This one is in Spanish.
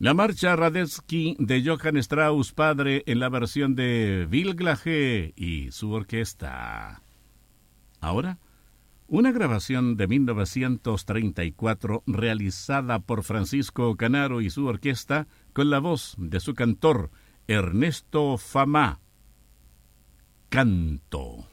La marcha Radetzky de Johann Strauss padre en la versión de Wilglage y su orquesta. Ahora, una grabación de 1934 realizada por Francisco Canaro y su orquesta con la voz de su cantor Ernesto Fama. Canto.